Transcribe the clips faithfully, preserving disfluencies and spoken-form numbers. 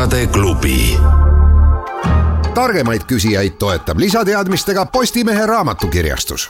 tarkade klubi. Targemaid küsijaid toetab lisateadmistega Postimehe raamatukirjastus.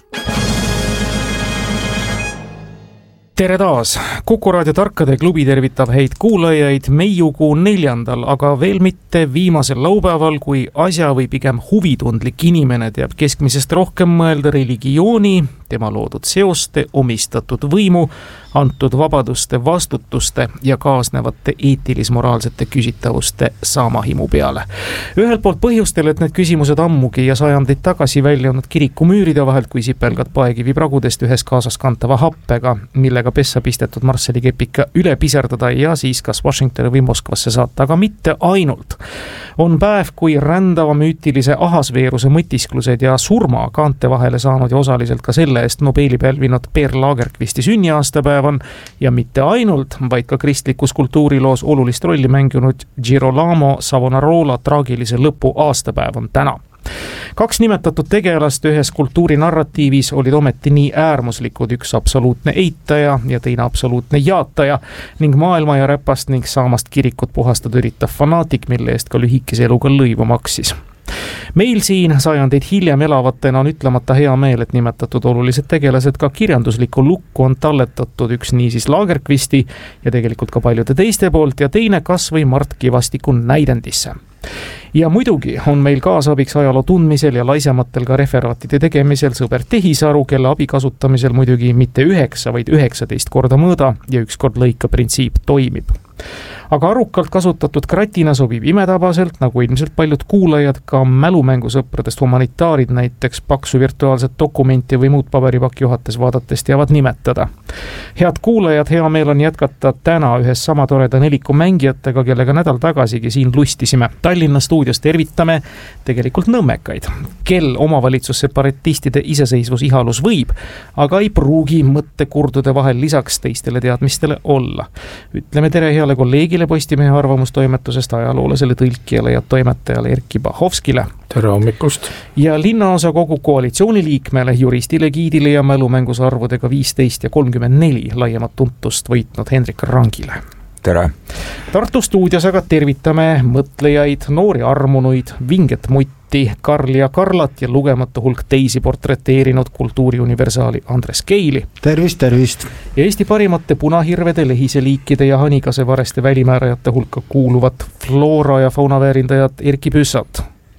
Tere taas! Kuku Raadio Tarkade klubi tervitab häid kuulajaid meiukuu neljandal, aga veel mitte viimasel laupäeval, kui asja või pigem huvitundlik inimene teab keskmisest rohkem mõelda religiooni, tema loodud seoste, omistatud võimu, antud vabaduste, vastutuste ja kaasnevate eetilis-moraalsete küsitavuste saamahimu peale. Ühelt poolt põhjustel, et need küsimused ammugi ja sajandeid tagasi välja olnud kiriku müüride vahelt, kui sipelgad paekivi pragudest ühes kaasas kantava happega, millega pessa pistetud Marsseli kepika üle piserdada ja siis kas Washingtoni või Moskvasse saata, aga mitte ainult. On päev, kui rändava müütilise ahasveeruse mõtisklused ja surma kaante vahele saanud ja osaliselt ka selle eest Nobeli pälvinud Per Lagerkvisti sünniaastapäev on ja mitte ainult, vaid ka kristlikus kultuuriloos olulist rolli mänginud Girolamo Savonarola traagilise lõpu aastapäev on täna. Kaks nimetatud tegelast ühes kultuurinarratiivis olid ometi nii äärmuslikud, üks absoluutne eitaja ja teine absoluutne jaataja ning maailma ja räpast ning saamast kirikut puhastada üritav fanaatik, mille eest ka lühikese eluga lõivu maksis. Meil siin sajandeid hiljem elavatena on ütlemata hea meel, et nimetatud olulised tegelased ka kirjanduslikku lukku on talletatud, üks niisiis Lagerkvisti ja tegelikult ka paljude teiste poolt ja teine kas või Mart Kivastiku näidendisse. Ja muidugi on meil kaasabiks ajaloo tundmisel ja laisematel ka referaatide tegemisel sõber Tehisaru, kelle abi kasutamisel muidugi mitte üheksa, vaid üheksateist korda mõõda ja üks kord lõika printsiip toimib. Aga arukalt kasutatud kratina sobib imetabaselt, nagu ilmselt paljud kuulajad, ka mälumängusõpradest humanitaarid näiteks paksu virtuaalset dokumenti või muud paberipakki juhates vaadates teavad nimetada. Head kuulajad, hea meel on jätkata täna ühes sama toreda neliku mängijatega, kellega nädal tagasigi siin lustisime. Tallinna stuudios tervitame tegelikult nõmmekaid, kel omavalitsus separatistide iseseisvus ihalus võib, aga ei pruugi mõttekurdude vahel lisaks teistele teadmistele olla. Ütleme tere heale kolleegile Postimehe arvamustoimetusest ajaloolasele tõlkijale ja toimetajale Erkki Bahovskile. Tere hommikust! Ja linnaosa kogu koalitsiooniliikmele, juristile, giidile ja mälumängusarvudega viisteist ja kolmkümmend neli laiemat tuntust võitnud Hendrik Rangile. Tere! Tartu stuudios aga tervitame mõtlejaid, noori armunuid, vinget mutti, Karl ja Karlat ja lugematu hulk teisi portreteerinud kultuuriuniversaali Andres Keili. Tervist, tervist! Ja Eesti parimate punahirvede, lehiseliikide ja hanikasevareste välimäärajate hulka kuuluvat floora ja fauna väärindajat Erkki Püssat.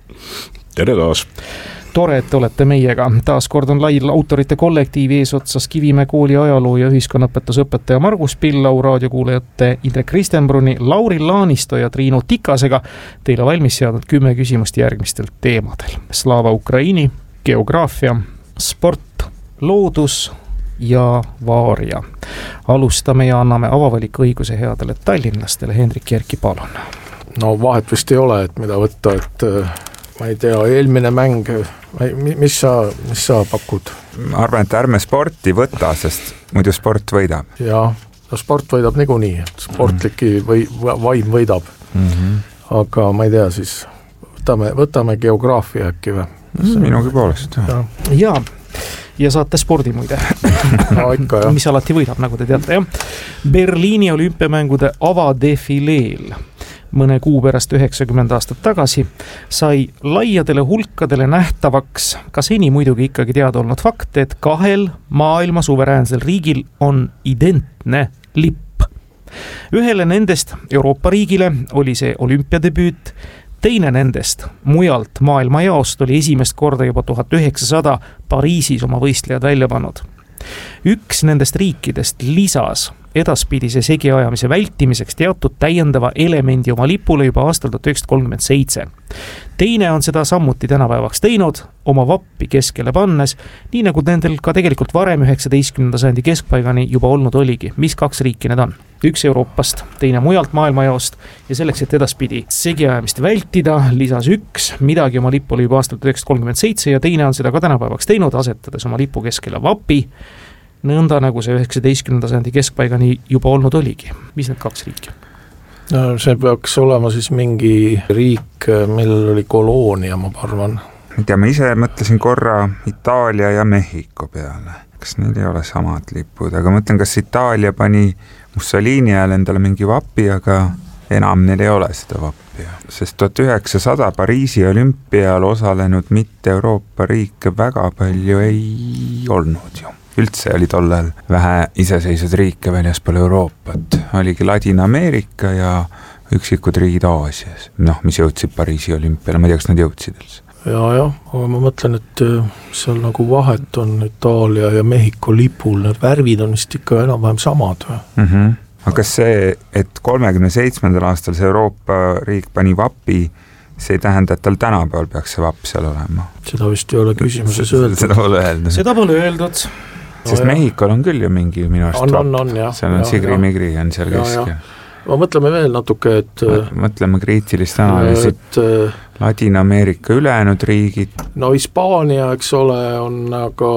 Tere taas! Tore, et olete meiega. Taas kord on lai autorite kollektiivi eesotsas Kivimäe kooli ajaloo ja ühiskonnaõpetusõpetaja Margus Pillau, raadiokuulajate Indrek Ristenbruni, Lauri Laanisto ja Triinu Tikasega teile valmis seadnud kümme küsimust järgmistel teemadel. Slava Ukraini, geograafia, sport, loodus ja vaaria. Alustame ja anname avavaliku õiguse headele tallinlastele. Hendrik Järki, palun. No vahet vist ei ole, et mida võtta, et ma ei tea, eelmine mäng, mis sa, mis sa pakud? Ma arvan, et ärme sporti võta, sest muidu sport võidab. Jaa, no sport võidab niikuinii, sportliki või vaim võidab. Mm-hmm. Aga ma ei tea, siis võtame, võtame geograafia äkki või? Minugi poolest. Ja, ja, ja saate spordi muide. No ikka, jah. Mis alati võidab, nagu te teate, jah. Berliini olümpiamängude avadefileel mõne kuu pärast üheksakümmend aastat tagasi sai laiadele hulkadele nähtavaks ka seni muidugi ikkagi teada olnud fakt, et kahel maailma suveräänsel riigil on identne lipp. Ühele nendest Euroopa riigile oli see olümpiadebüüt, teine nendest mujalt maailma jaost oli esimest korda juba tuhat üheksasada Pariisis oma võistlejad välja pannud. Üks nendest riikidest lisas edaspidise segiajamise vältimiseks teatud täiendava elemendi oma lipule juba aastal tuhat üheksasada kolmkümmend seitse. Teine on seda sammuti tänapäevaks teinud, oma vappi keskele pannes, nii nagu nendel ka tegelikult varem üheksateistkümnenda sajandi keskpaigani juba olnud oligi. Mis kaks riiki need on? Üks Euroopast, teine mujalt maailmajaost ja selleks, et edaspidi segiajamist vältida, lisas üks midagi oma lipule juba aastal tuhat üheksasada kolmkümmend seitse ja teine on seda ka tänapäevaks teinud, asetades oma lipu keskele vapi, nõnda nagu see üheksateistkümnenda sajandi keskpaigani juba olnud oligi. Mis need kaks riiki? No, see peaks olema siis mingi riik, millel oli koloonia, ma arvan. Ja ma ise mõtlesin korra Itaalia ja Mehhiko peale. Kas neil ei ole samad lipud, aga mõtlen, kas Itaalia pani Mussolini ajal endale mingi vapi, aga enam neil ei ole seda vappi, sest tuhat üheksasada Pariisi olümpial osalenud mitte Euroopa riike väga palju ei olnud ju. Üldse oli tollel vähe iseseisvad riike väljaspool Euroopat, oligi Ladina-Ameerika ja üksikud riigid Aasias, noh, mis jõudsid Pariisi olümpiale, ma ei tea, kas nad jõudsid üldse. Ja, jah, aga ma mõtlen, et seal nagu vahet on Itaalia ja Mehhiko lipul, need värvid on vist ikka enam-vähem samad või? Mm-hmm. Aga kas see, et kolmekümne seitsmendal aastal see Euroopa riik pani vapi, see ei tähenda, et tal tänapäeval peaks see vapp seal olema? Seda vist ei ole küsimuses öeldud. Seda pole öeldud. Seda pole öeldud. Sest no, Mehhikol on küll ju mingi minu arust on, on, on, jah. Seal on Sigri-Migri on seal ja, keskel. Ma mõtleme veel natuke, et mõtleme kriitilist analüüsi. Et Ladina-Ameerika ülejäänud riigid. No Hispaania, eks ole, on aga,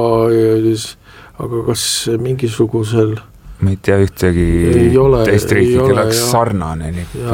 aga kas mingisugusel ma ei tea ühtegi ole, teist riiki, kelle oleks ja. sarnane.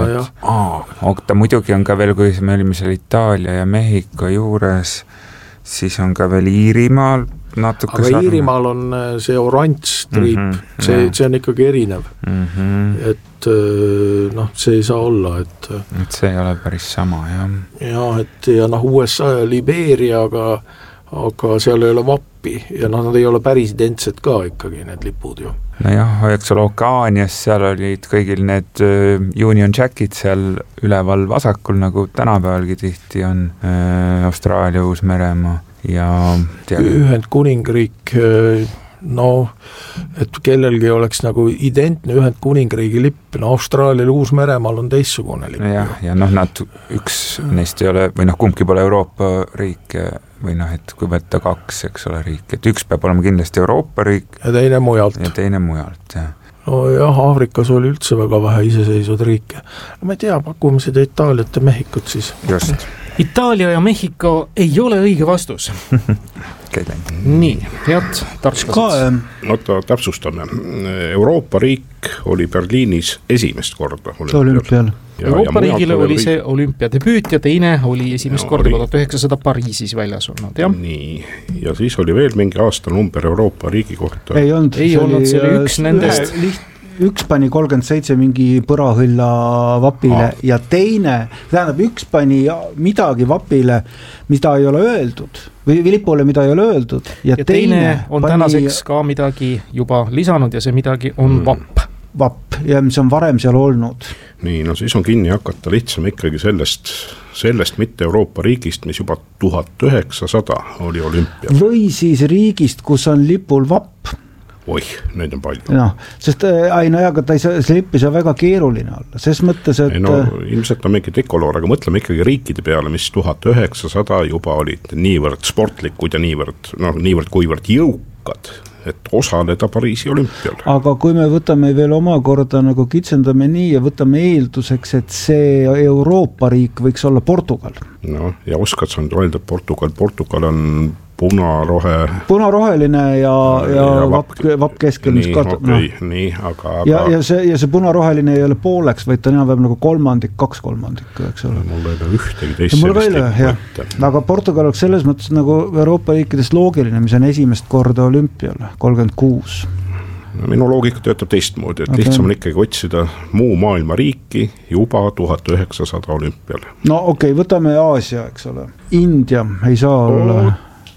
Aa, muidugi on ka veel, kui me olime seal Itaalia ja Mehhiko juures, siis on ka veel Iirimaal natuke aga sarnane. Iirimaal on see oranž triip, mm-hmm, see, see on ikkagi erinev. Mm-hmm. Et noh, see ei saa olla, et et see ei ole päris sama, jah. Ja, et ja noh, U S A ja Liberia, aga, aga seal ei ole vappi ja noh, nad ei ole päris identsed ka ikkagi, need lipud ju. No jah, eks ole, Okaanias seal olid kõigil need Union Jackid seal üleval vasakul, nagu tänapäevalgi tihti on äh, Austraalia, Uus-Meremaa ja Ühendkuningriik, no et kellelgi oleks nagu identne Ühendkuningriigi lipp, no Austraalia ja Uus-Meremaal on teistsugune lipp. Ja, ja noh, nad üks neist ei ole, või noh, kumbki pole Euroopa riik või noh, et kui võtta kaks, eks ole, riik, et üks peab olema kindlasti Euroopa riik ja teine mujalt. Ja teine mujalt, jah. No jah, Aafrikas oli üldse väga vähe iseseisvad riike. Ma ei tea, pakume seda Itaaliat ja Mehhikut siis. Just. Itaalia ja Mehhiko ei ole õige vastus. Nii, head tarklased. Oota, täpsustame. Euroopa riik oli Berliinis esimest korda olümpial. Ja, Euroopa ja riigile oli see olümpia debüüt ja teine oli esimest ja, korda tuhat üheksasada Pariisis väljas olnud. Ja? Nii, ja siis oli veel mingi aasta number Euroopa riigi kohta. Ei olnud, ei see, olnud, oli, see oli üks nendest. Liht, üks pani kolmkümmend seitse mingi põrahõlla vapile ah. ja teine, tähendab üks pani midagi vapile, mida ei ole öeldud või lipule, mida ei ole öeldud ja, ja teine, teine on pani... tänaseks ka midagi juba lisanud ja see midagi on mm. vapp. Vapp ja mis on varem seal olnud. Nii, no siis on kinni hakata lihtsam ikkagi sellest, sellest mitte Euroopa riigist, mis juba tuhat üheksasada oli olümpia. Või siis riigist, kus on lipul vapp. Oih, neid on palju. No, sest ei, no, aga ta ei saa, see lipp ei saa väga keeruline olla, ses mõttes, et... Ei, no, ilmselt on mingi dekoloor, aga mõtleme ikkagi riikide peale, mis tuhat üheksasada juba olid niivõrd sportlikud ja niivõrd, no, niivõrd kuivõrd jõukad, et osaleda Pariisi olümpial. Aga kui me võtame veel omakorda nagu kitsendame nii ja võtame eelduseks, et see Euroopa riik võiks olla Portugal. No, ja oskad sa nüüd öelda, Portugal, Portugal on punarohe... Punaroheline ja, ja, ja vapp, vapp keskel. Nii, okei, okay, no. nii, aga... Ja, ja, see, ja see punaroheline ei ole pooleks, vaid ta on enam nagu kolmandik, kaks kolmandik, eks ole. Mul ei ole ühtegi teist sellist mõtte. Aga Portugal oleks selles mõttes nagu Euroopa riikidest loogiline, mis on esimest korda olümpial, kolmkümmend kuus. No, minu loogika töötab teistmoodi, et okay. lihtsam on ikkagi otsida muu maailma riiki juba tuhat üheksasada olümpial. No okei, okay, võtame Aasia, eks ole. India ei saa olla...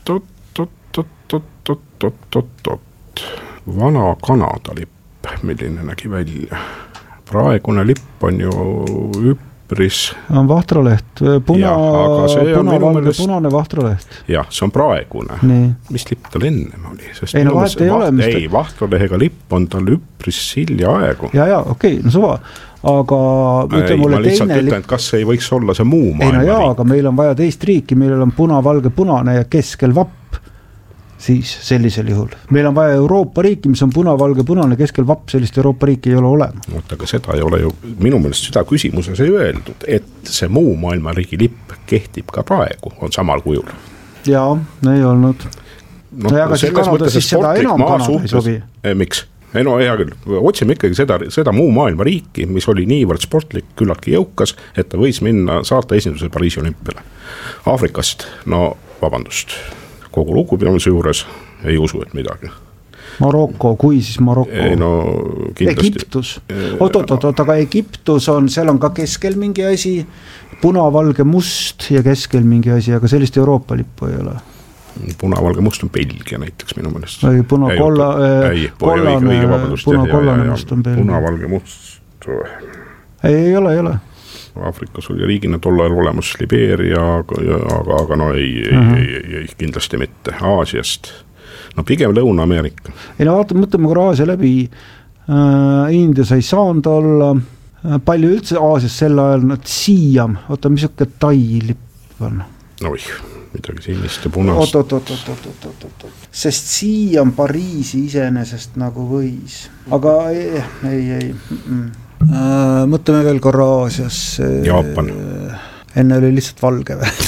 Tot-tot-tot-tot-tot-tot. Vana Kanada lipp, milline nägi välja. Praegune lipp on ju üpris... On vahtraleht, puna, ja, puna, meelest... punane vahtraleht. Jah, see on praegune. Nii. Mis lipp tal ennem oli? Sest ei, no vahet ei vaht... ole. Ei, vahtralehega lipp on tal üpris silja aegu. Ja, ja, okei, okay, no suva. Aga ei, ma lihtsalt ütlen, lipp... et kas ei võiks olla see muu maailma ei, no jaa, riik. Aga meil on vaja teist riiki, meil on puna, valge, punane ja keskel vapp. Siis sellisel juhul. Meil on vaja Euroopa riiki, mis on puna, valge, punane, keskel vapp, sellist Euroopa riiki ei ole olema. Oot, aga seda ei ole ju, minu meelest seda küsimuses ei öeldud, et see muu maailma riigi lipp kehtib ka praegu, on samal kujul. Jaa, ei olnud. No, no aga siis Kanada siis seda enam Kanada ei sobi. Eh, miks? Ei, no hea küll, otsime ikkagi seda, seda muu maailma riiki, mis oli niivõrd sportlik, küllaltki jõukas, et ta võis minna saarte esindusel Pariisi olümpiale. Aafrikast, no vabandust, kogu lugupidamise juures ei usu, et midagi. Maroko, kui siis Maroko? Ei, no kindlasti. Egiptus. Oot, oot, oot, aga Egiptus on, seal on ka keskel mingi asi, punavalge must ja keskel mingi asi, aga sellist Euroopa lippu ei ole. Punavalge must on Belgia näiteks minu mõnest. Ei, punakolla, kollane, punakollane must on Belgia. Punavalge must. Ei, ei ole, ei ole. Afrikas oli riigina tol ajal olemas Libeeria, aga, aga, aga no ei, ei, uh-huh. ei, ei, ei, kindlasti mitte. Aasiast. No pigem Lõuna-Ameerika. Ei no vaata, mõtleme korra Aasia läbi. Äh, Indias ei saanud olla. Äh, palju üldse Aasias sel ajal, nad Siam, oota, mis õkke Tai lipp on? Oih, midagi sinist ja punast. Oot, oot, oot, oot, oot, oot, oot, oot. Sest Siam Pariisi iseenesest nagu võis. Aga ei, ei, ei. Mm. Äh, mõtleme veel korra Aasias. Jaapan. Enne oli lihtsalt valge või?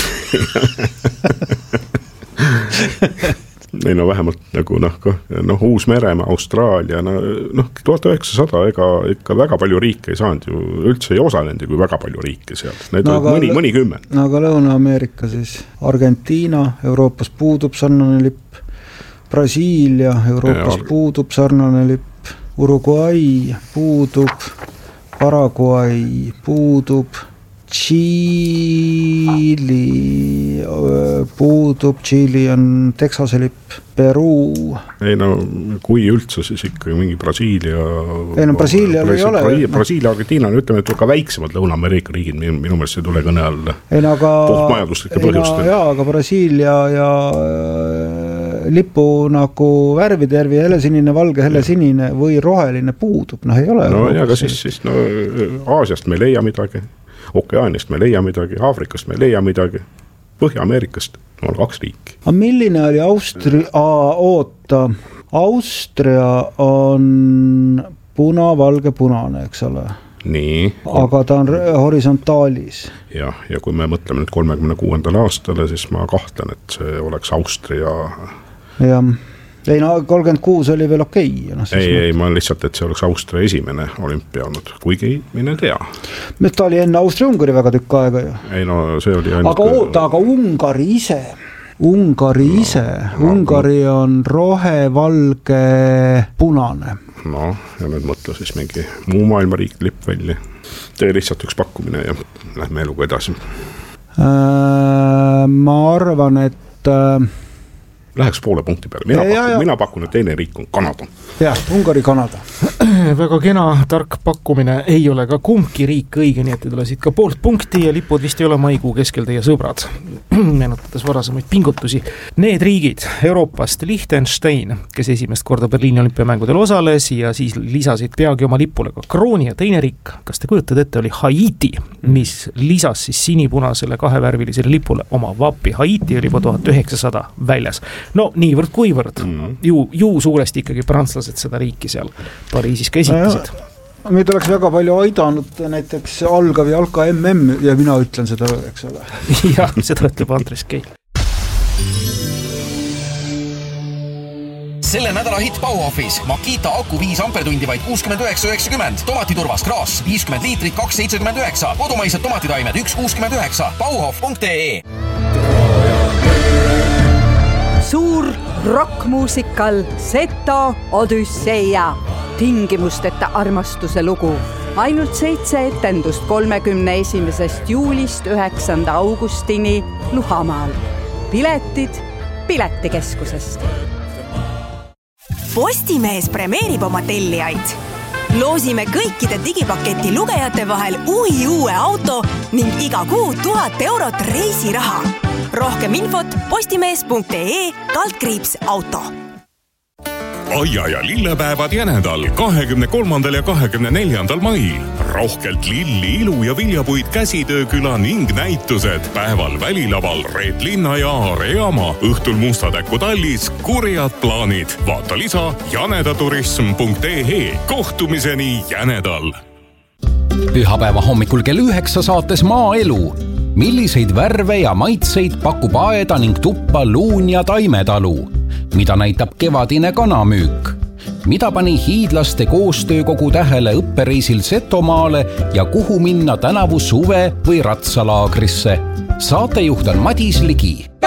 Ei no vähemalt nagu noh, noh Uus-Meremaa, Austraalia, no, noh tuhat üheksasada ega ikka väga palju riike ei saanud ju, üldse ei osalenud kui väga palju riike seal, need no, olid mõni, mõni kümme. No aga Lõuna-Ameerika siis, Argentiina, Euroopas puudub sarnane lipp, Brasiilia, Euroopas ja, puudub sarnane lipp, Uruguay puudub, Paraguay puudub, Tšiili puudub, Tšiili on Texase lipp, Peruu. Ei no, kui üldse siis ikkagi mingi Brasiilia... Ei no, Brasiilial ei ole. Brasiilia, Argentiina, ütleme, et ka väiksemad Lõuna-Ameerika riigid, minu, minu meelest see tule kõne all puhtmajanduslike põhjustel. Jaa, aga Brasiilia ja lipu nagu värvide järvi helesinine, valge, helesinine või roheline puudub, noh ei ole. No ja aga siis, siis no, Aasiast me ei leia midagi. Okeaanist me leia midagi, Aafrikast me leia midagi, Põhja-Ameerikast on kaks riiki. A milline oli Austria, oota, Austria on puna-valge punane, eks ole? Nii. Aga ta on horisontaalis. Ja, ja kui me mõtleme nüüd kolmekümne kuuendal aastale, siis ma kahtlen, et see oleks Austria. Jah. Ei no kolmkümmend kuus oli veel okei. No, ei, ei, ma lihtsalt, et see oleks Austria esimene olümpia olnud, kuigi mine tea. Ta oli enne Austria-Ungari väga tükk aega ju. Ei no see oli ainult... Aga oota, aga Ungari ise, Ungari no, ise, no, Ungari on rohe-valge punane. No, ja nüüd mõtle siis mingi muu maailma riik lipp välja. Tee lihtsalt üks pakkumine ja lähme eluga edasi. Äh, ma arvan, et... Läheks poole punkti peale. Mina, ja, pakun, ja. mina pakun, et teine riik on Kanada. Jah, Ungari, Kanada. Väga kena, tark pakkumine. Ei ole ka kumbki riik õige, nii et te tulesid ka poolt punkti ja lipud vist ei ole maikuu keskel teie sõbrad. Meenutades varasemaid pingutusi. Need riigid Euroopast, Liechtenstein, kes esimest korda Berliini olümpiamängudel osales ja siis lisasid peagi oma lipule ka krooni ja teine riik, kas te kujutad ette, oli Haiti, mis lisas siis sinipunasele kahevärvilisele lipule oma vapi. Haiti oli juba tuhat üheksasada väljas. No niivõrd kuivõrd, mm. ju, ju suuresti ikkagi prantslased seda riiki seal Pariisis ka esitasid. Ja, meid oleks väga palju aidanud näiteks algav ja alka M M ja mina ütlen seda, eks ole. Jah, seda ütleb Andres Keil. Selle nädala hitt Bauhofis. Makita aku viis ampertundi vaid kuuskümmend üheksa üheksakümmend. Tomatiturvas kraas viiskümmend liitrit kaks seitsekümmend üheksa. Kodumaised tomatitaimed üks kuuskümmend üheksa. Bauhof punkt ee. Suur rockmuusikal Seto Odüsseia. Tingimusteta armastuse lugu. Ainult seitse etendust kolmekümne esimesest juulist üheksanda augustini Luhamaal. Piletid Piletikeskusest. Postimees premeerib oma tellijaid. Loosime kõikide digipaketi lugejate vahel uhi uue auto ning iga kuu tuhat eurot reisiraha. Rohkem infot postimees punkt ee kaldkriips auto. Aia ja lillepäevad Jänedal kahekümne kolmandal ja kahekümne neljandal mail. Rohkelt lilli, ilu ja viljapuid käsitööküla ning näitused. Päeval välilaval Reet Linna ja Aare Jaama. Õhtul Mustatäkku tallis kurjad plaanid. Vaata lisa janedaturism punkt ee. Kohtumiseni Jänedal. Pühapäeva hommikul kell üheksa saates Maaelu. Milliseid värve ja maitseid pakub aeda ning tuppa luun ja taimetalu? Mida näitab kevadine kanamüük? Mida pani hiidlaste koostöökogu tähele õppereisil Setomaale ja kuhu minna tänavu suve või ratsalaagrisse? Saatejuht on Madis Ligi.